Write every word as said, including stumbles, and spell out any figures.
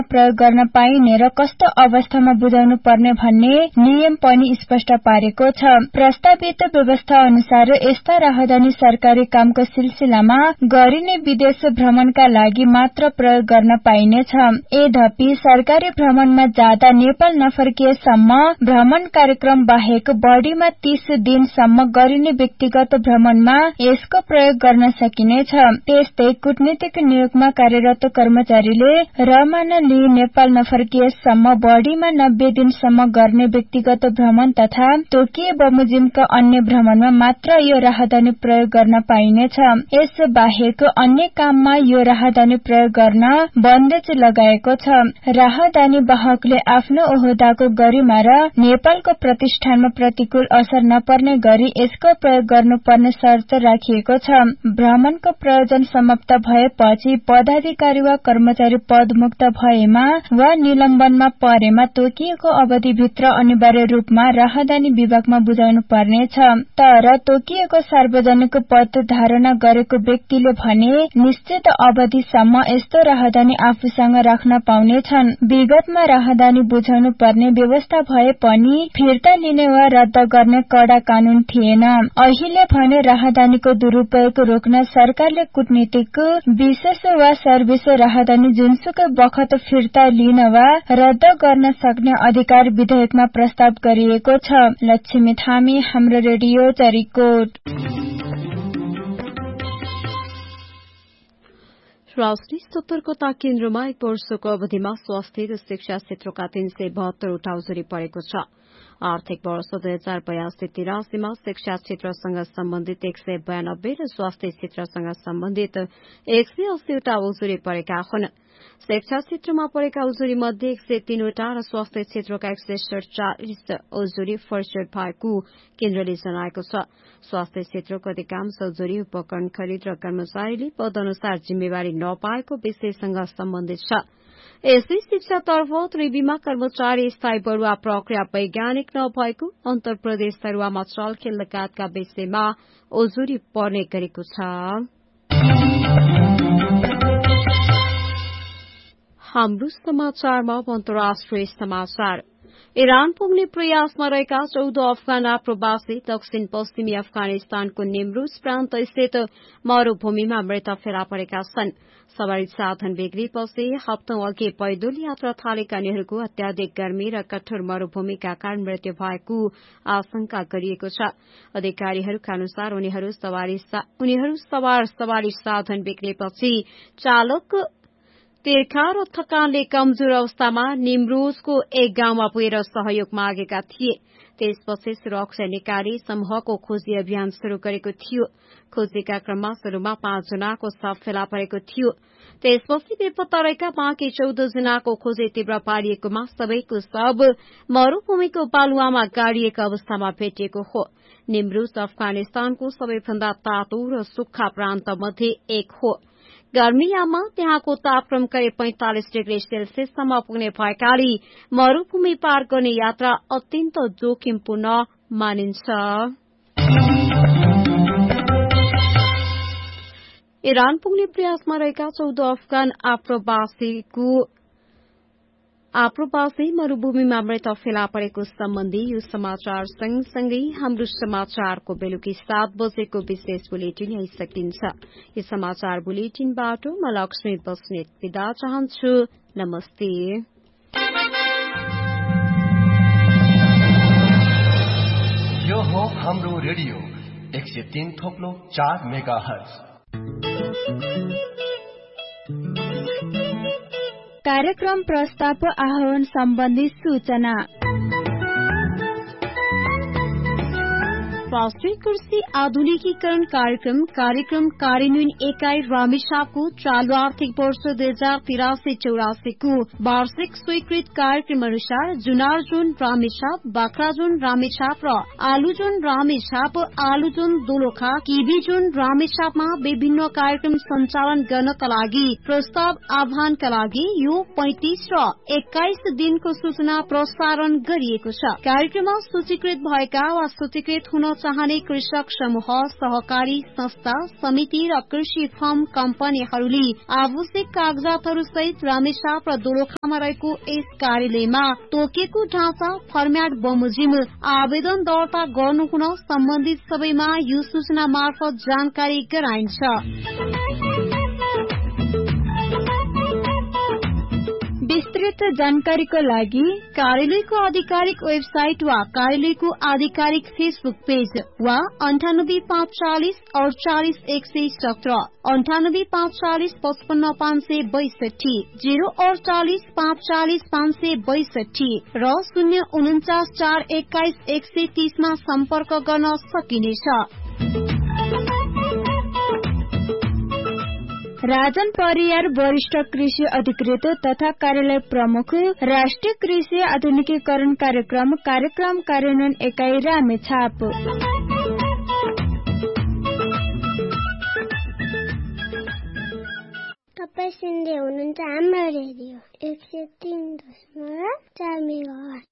प्रयोग गर्न पाइने र कस्तो अवस्थामा बुझाउनु पर्ने भन्ने नियम पनि स्पष्ट पारेको छ। प्रस्तावित व्यवस्था अनुसार यस्ता राहदानी सरकारी कामको सिलसिलामा गरिने विदेश भ्रमणका लागि मात्र प्रयोग गर्न पाइनेछ। यद्यपि सरकारी भ्रमणमा जाँदा नेपाल नफर्किएसम्म भ्रमण कार्यक्रम बाहेक बढ़ीमा तीस दिनसम्म गरिने व्यक्तिगत भ्रमणमा यसको प्रयोग गर्न सकिनेछ। त्यस्तै कूटनीतिक नियोगमा कार्यरत कर्मचारीले रमाना लिई नेपाल नफर्किएसम्म बढ़ीमा नब्बे दिनसम्म गर्ने व्यक्तिगत भ्रमण तथा तोकिए बमोजिमका अन्य भ्रमणमा मात्र यो राहदानी प्रयोग गर्न पाइनेछ। यस बाहेक अन्य काममा यो राहदानी प्रयोग गर्न बन्देज लगाएको छ। राहदानी वाहकले आफ्नो ओहदाको गरिमा र नेपालको प्रतिष्ठानमा प्रतिकूल असर नपर्ने गरी यसको प्रयोग गर्नुपर्ने शर्त राखिएको छ। भ्रमणको प्रयोजन समाप्त भएपछि पदाधिकारी वा कर्मचारी पदमुक्त भएमा वा निलम्बनमा परेमा तोकिएको अवधिभित्र अनिवार्य रूपमा राहदानी विभागमा बुझाउनु पर्नेछ। तर तोकिएको सार्वजनिक पद धारणा गरेको व्यक्तिले भने निश्चित अवधिसम्म यस्तो राहदानी आफूसँग राख्न पाउनेछन्। विगतमा राहदानी बुझाउनु पर्ने व्यवस्था भए पनि फिर्ता लिने वा रद्द गर्ने कडा कानून थिएन। अहिले भने राहदानीको दुरूपयोग रोक्न सरकारले कूटनीतिक विशेष वा सर्भिस राहदानी जुनसुकै बखत फिर्ता लिन वा रद्द गर्न सक्ने अधिकार विधेयकमा प्रस्ताव गरिएको छ। लक्ष्मी थामी, हाम्रो रेडियो चरीकोट। राष्ट्रिय सतर्कता केन्द्रमा एक वर्षको अवधिमा स्वास्थ्य र शिक्षा क्षेत्रका तीन सय बहत्तरवटा उजुरी परेको छ। आर्थिक वर्ष दुई हजार बयासी तिरासीमा शिक्षा क्षेत्रसँग सम्बन्धित एक सय बयानब्बे र स्वास्थ्य क्षेत्रसँग सम्बन्धित एक सय अस्सीवटा उजुरी परेका हुन्। शिक्षा क्षेत्रमा परेका उजुरी मध्ये एक सय तीनवटा र स्वास्थ्य क्षेत्रका एक सय सड़चालिस उजुरी फर्स्टेड भएको केन्द्रले जनाएको छ। स्वास्थ्य क्षेत्रको अधिकांश उजुरी उपकरण खरिद र कर्मचारीले पद अनुसार जिम्मेवारी नपाएको विषयसँग सम्बन्धित छ। यसै शिक्षातर्फ त्रिवीमा कर्मचारी स्थायी बढुवा प्रक्रिया वैज्ञानिक नभएको अन्तर प्रदेश तरुवामा चलखेल लगायतका विषयमा उजुरी पर्ने गरेको छ। हाम्रो समाचारमा अन्तर्राष्ट्रिय समाचार। इरान पुग्ने प्रयासमा रहेका चौध अफगान आप्रवासी दक्षिण पश्चिमी अफगानिस्तानको निमरुज प्रान्त स्थित मरूभूमिमा मृत फेला परेका छन्। सवारी साधन बिग्रिएपछि हप्तौं अघि पैदल यात्रा थालेका उनीहरूको अत्याधिक गर्मी र कठोर मरूभूमिका कारण मृत्यु भएको आशंका गरिएको छ। अधिकारीहरूका अनुसार उनीहरू सवार सवारी साधन बिग्रिएपछि चालक तिर्खा र थकानले कमजोर अवस्थामा निमरोजको एक गाउँमा पुगेर सहयोग मागेका थिए। त्यसपछि सुरक्षा निकाली समूहको खोजी अभियान शुरू गरेको थियो। खोजीका क्रममा शुरूमा पाँच जनाको शव फेला परेको थियो। त्यसपछि बेपत्ता रहेका बाँकी चौध जनाको खोजी तीव्र पारिएकोमा सबैको शव मरूभूमिको बालुवामा गाडिएका अवस्थामा भेटिएको हो। निमरोज अफगानिस्तानको सबैभन्दा तातो र सुक्खा प्रान्त मध्ये एक हो। गर्मीयाममा त्यहाँको तापक्रम करिब पैंतालिस डिग्री सेल्सियससम्म पुग्ने भएकाले मरूभूमि पार गर्ने यात्रा अत्यन्त जोखिमपूर्ण मानिन्छ। इरान पुग्ने प्रयासमा रहेका चौध अफगान आप्रवासीको आप्रवासी मरूभूमिमा मृत फेला परेको सम्बन्धी यो समाचार सँगसँगै हाम्रो समाचारको बेलुकी सात बजेको विशेष बुलेटिन आइसकिन्छ। यो समाचार बुलेटिनबाट म लक्ष्मी बस्नेत बिदा चाहन्छु। नमस्ते। यो हो हाम्रो रेडियो एक सय तीन थोप्लो चार मेगा हर्ज। कार्यक्रम प्रस्ताव आह्वान सम्बन्धी सूचना। राष्ट्रिय कृषि आधुनिकीकरण कार्यक्रम कार्यक्रम कार्यान्वयन एकाइ रामेछापको चालू आर्थिक वर्ष दुई हजार तिरासी चौरासीको वार्षिक स्वीकृत कार्यक्रम अनुसार जुनार जोन रामेछाप, बाख्रा जोन रामेछाप र आलु जोन रामेछाप, आलु जोन दोलखा, किबी जोन रामेछापमा विभिन्न कार्यक्रम सञ्चालन गर्नका लागि प्रस्ताव आह्वानका लागि यो पैंतीस र एक्काइस दिनको सूचना प्रसारण गरिएको छ। कार्यक्रममा सूचीकृत भएका वा सूचीकृत हुन चाहने कृषक समूह, सहकारी संस्था, समिति र कृषि फर्म कम्पनीहरूले आवश्यक कागजातहरू सहित रामेछाप र दोलखामा रहेको यस कार्यालयमा तोकेको ढाँचा फर्म्याट बमोजिम आवेदन दर्ता गर्नु हुन सम्बन्धित सबैमा यो सूचना मार्फत जानकारी गराइन्छ। विस्तृत जानकारीको लागि कार्यालयको आधिकारिक वेबसाइट वा कार्यालयको आधिकारिक फेसबुक पेज वा अन्ठानब्बे पाँच चालिस अडचालिस एक सय सत्र अन्ठानब्बे पाँच चालिस पचपन्न पाँच सय बैसठी जीरो अडचालिस पाँच चालिस पाँच सय बैसठी र शून्य उन्चास चार एक्काइस एक सय तीसमा सम्पर्क गर्न सकिनेछ। राजन परियार वरिष्ठ कृषि अधिकृत तथा कार्यालय प्रमुख, राष्ट्रिय कृषि आधुनिकीकरण कार्यक्रम कार्यक्रम कार्यान्वयन एकाइ रामेछाप। तपाईं सुन्दै हुनुहुन्छ हाम्रो रेडियो एक सय तीन दशमलव चार मेगाहर्ज।